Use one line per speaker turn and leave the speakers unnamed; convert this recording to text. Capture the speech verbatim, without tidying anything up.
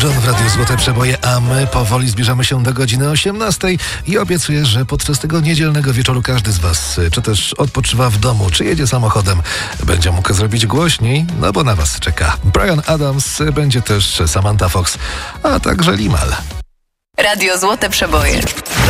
John w Radiu Złote Przeboje, a my powoli zbliżamy się do godziny osiemnastej i obiecuję, że podczas tego niedzielnego wieczoru każdy z was, czy też odpoczywa w domu, czy jedzie samochodem, będzie mógł zrobić głośniej, no bo na was czeka Bryan Adams, będzie też Samantha Fox, a także Limal.
Radio Złote Przeboje.